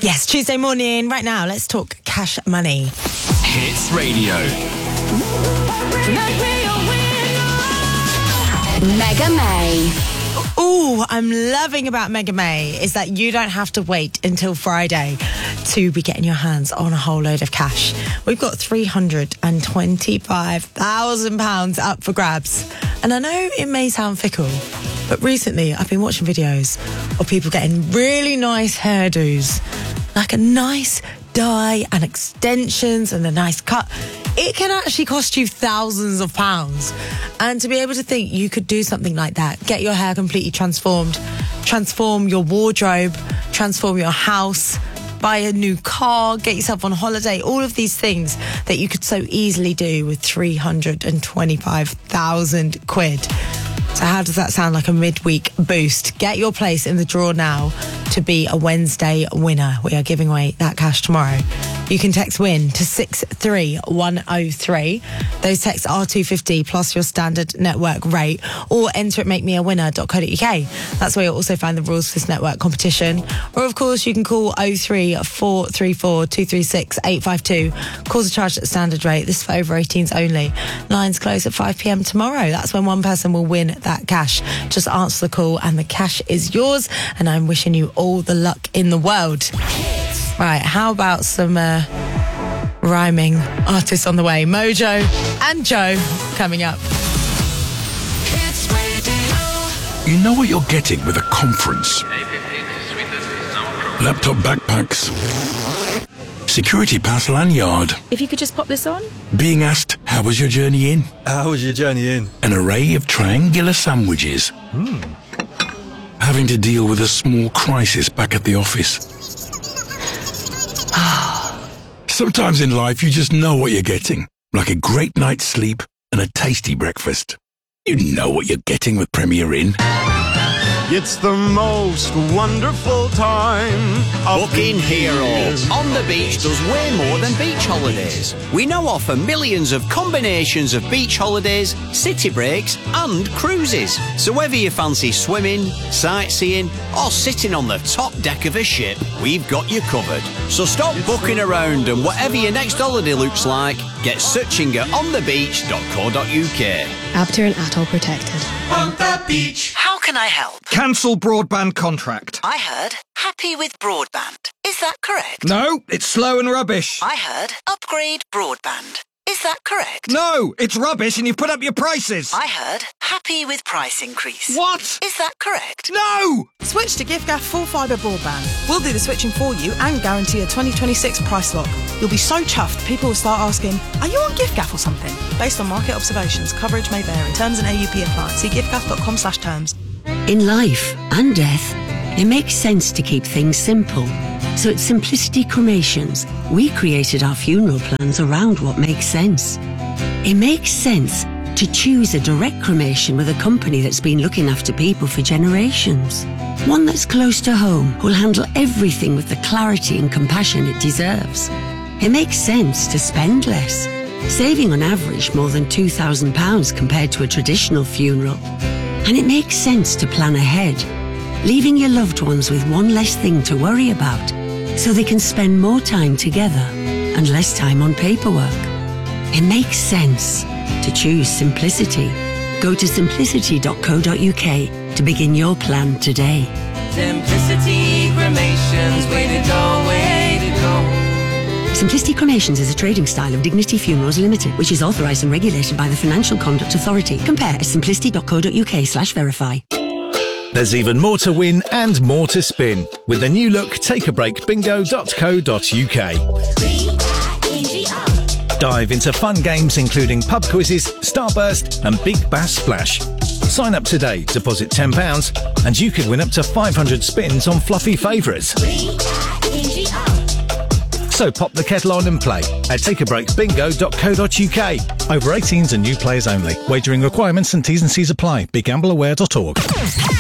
Yes, Tuesday morning. Right now, let's talk cash money. Hits Radio. Mega May. Ooh, I'm loving about Mega May is that you don't have to wait until Friday to be getting your hands on a whole load of cash. We've got £325,000 up for grabs. And I know it may sound fickle, but recently I've been watching videos of people getting really nice hairdos, like a nice dye and extensions and a nice cut. It can actually cost you thousands of pounds. And to be able to think you could do something like that, get your hair completely transformed, transform your wardrobe, transform your house, buy a new car, get yourself on holiday, all of these things that you could so easily do with 325,000 quid. So how does that sound like a midweek boost? Get your place in the draw now to be a Wednesday winner. We are giving away that cash tomorrow. You can text WIN to 63103. Those texts are £2.50 plus your standard network rate, or enter at makemeawinner.co.uk. That's where you'll also find the rules for this network competition. Or, of course, you can call 03434 236 852. Calls are charged at standard rate. This is for over 18s only. Lines close at 5 p.m. tomorrow. That's when one person will win that cash. Just answer the call and the cash is yours. And I'm wishing you all the luck in the world. Right, how about some rhyming artists on the way? Mojo and Joe coming up. You know what you're getting with a conference. Laptop backpacks. Security pass lanyard. If you could just pop this on. Being asked, how was your journey in? How was your journey in? An array of triangular sandwiches. Having to deal with a small crisis back at the office. Sometimes in life you just know what you're getting. Like a great night's sleep and a tasty breakfast. You know what you're getting with Premier Inn. It's the most wonderful time. Booking Heroes on the beach does way more than beach holidays. We now offer millions of combinations of beach holidays, city breaks and cruises. So whether you fancy swimming, sightseeing or sitting on the top deck of a ship, we've got you covered. So stop booking around, and whatever your next holiday looks like, get searching at onthebeach.co.uk. Abter and Atoll protected. On the beach. How can I help? Cancel broadband contract. I heard happy with broadband. Is that correct? No, it's slow and rubbish. I heard upgrade broadband. Is that correct? No, it's rubbish and you've put up your prices. I heard happy with price increase. What? Is that correct? No! Switch to giffgaff full fibre broadband. We'll do the switching for you and guarantee a 2026 price lock. You'll be so chuffed, people will start asking, are you on giffgaff or something? Based on market observations, coverage may vary. Terms and AUP apply. See giffgaff.com/terms. In life and death, it makes sense to keep things simple. So at Simplicity Cremations, we created our funeral plans around what makes sense. It makes sense to choose a direct cremation with a company that's been looking after people for generations. One that's close to home, who'll handle everything with the clarity and compassion it deserves. It makes sense to spend less, saving on average more than £2,000 compared to a traditional funeral. And it makes sense to plan ahead, leaving your loved ones with one less thing to worry about, so they can spend more time together and less time on paperwork. It makes sense to choose simplicity. Go to simplicity.co.uk to begin your plan today. Simplicity Cremations, way to go, way to go. Simplicity Cremations is a trading style of Dignity Funerals Limited, which is authorised and regulated by the Financial Conduct Authority. Compare at simplicity.co.uk/verify. There's even more to win and more to spin with the new look takeabreakbingo.co.uk. Dive into fun games including pub quizzes, Starburst and Big Bass Splash. Sign up today, deposit £10 and you could win up to 500 spins on fluffy favourites. So pop the kettle on and play at takeabreakbingo.co.uk. Over 18s and new players only. Wagering requirements and T's and C's apply. BeGambleAware.org.